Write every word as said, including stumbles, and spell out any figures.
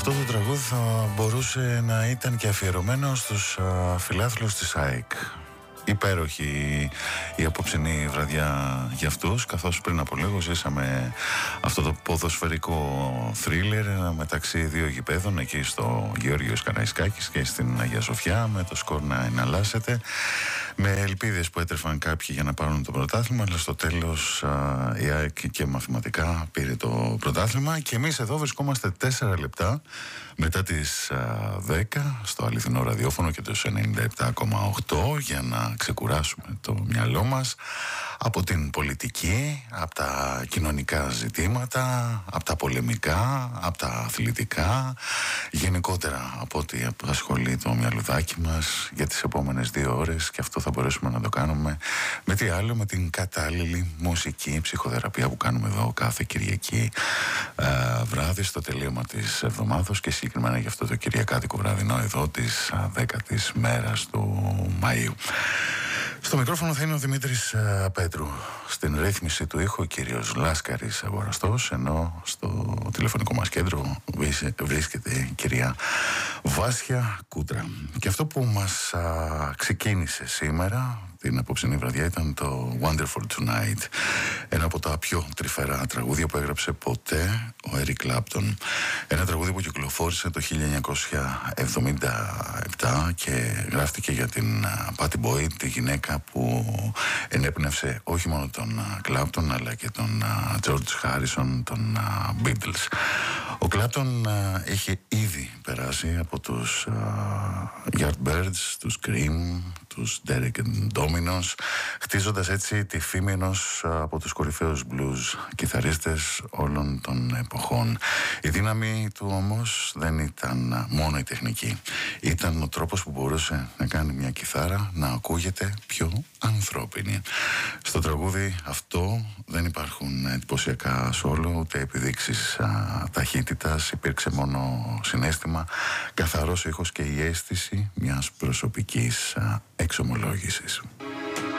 Αυτό το τραγούδι θα μπορούσε να ήταν και αφιερωμένο στους α, φιλάθλους της ΑΕΚ. Υπέροχη η απόψινή βραδιά για αυτούς, καθώς πριν από λίγο ζήσαμε αυτό το ποδοσφαιρικό θρίλερ μεταξύ δύο γηπέδων εκεί στο Γεώργιος Καραϊσκάκης και στην Αγία Σοφιά, με το σκορ να εναλλάσσεται, με ελπίδες που έτρεφαν κάποιοι για να πάρουν το πρωτάθλημα, αλλά στο τέλος α, η ΑΕΚ και μαθηματικά πήρε το πρωτάθλημα. Και εμείς εδώ βρισκόμαστε τέσσερα λεπτά μετά τις α, δέκα στο αληθινό ραδιόφωνο και τους ενενήντα επτά κόμμα οκτώ για να ξεκουράσουμε το μυαλό μας από την πολιτική, από τα κοινωνικά ζητήματα, από τα πολεμικά, από τα αθλητικά, γενικότερα από ό,τι απασχολεί το μυαλουδάκι μας για τις επόμενες δύο ώρες. Και αυτό θα μπορέσουμε να το κάνουμε με τι άλλο, με την κατάλληλη μουσική ψυχοθεραπεία που κάνουμε εδώ κάθε Κυριακή ε, βράδυ στο τελείωμα της εβδομάδος, και συγκεκριμένα για αυτό το κυριακάτικο βραδινό εδώ της δέκατης μέρας του Μαΐου. Στο μικρόφωνο θα είναι ο Δημήτρης uh, Πέτρου. Στην ρύθμιση του ήχου ο κύριος Λάσκαρης Αγοραστός, ενώ στο τηλεφωνικό μας κέντρο βρίσκεται η κυρία Βάσια Κούτρα. Και αυτό που μας uh, ξεκίνησε σήμερα την απόψινή βραδιά ήταν το Wonderful Tonight, ένα από τα πιο τρυφερά τραγούδια που έγραψε ποτέ ο Έρικ Κλάπτον. Ένα τραγούδι που κυκλοφόρησε το χίλια εννιακόσια εβδομήντα επτά και γράφτηκε για την Patty Boyd, τη γυναίκα που ενέπνευσε όχι μόνο τον Κλάπτον αλλά και τον George Harrison, τον Beatles. Ο Κλάπτον είχε ήδη περάσει από τους Yardbirds, τους Cream, τους Derek and Dominos, χτίζοντας έτσι τη φήμη ενός από τους κορυφαίους blues κιθαρίστες όλων των εποχών. Η δύναμη του όμως δεν ήταν μόνο η τεχνική. Ήταν ο τρόπος που μπορούσε να κάνει μια κιθάρα να ακούγεται πιο ανθρώπινη. Στο τραγούδι αυτό δεν υπάρχουν εντυπωσιακά σόλο, ούτε επιδείξεις α, ταχύτητας. Υπήρξε μόνο συναίσθημα, καθαρός ήχος και η αίσθηση μιας προσωπικής α, εξομολόγησης.